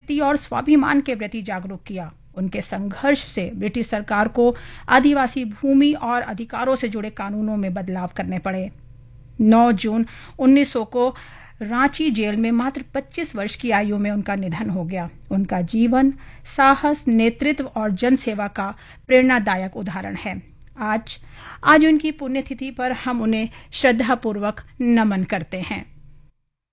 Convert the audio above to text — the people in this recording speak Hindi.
शक्ति और स्वाभिमान के प्रति जागरूक किया। उनके संघर्ष से ब्रिटिश सरकार को आदिवासी भूमि और अधिकारों से जुड़े कानूनों में बदलाव करने पड़े। 9 जून 1900 को रांची जेल में मात्र 25 वर्ष की आयु में उनका निधन हो गया। उनका जीवन साहस, नेतृत्व और जनसेवा का प्रेरणादायक उदाहरण है। आज उनकी पुण्यतिथि पर हम उन्हें श्रद्धापूर्वक नमन करते हैं।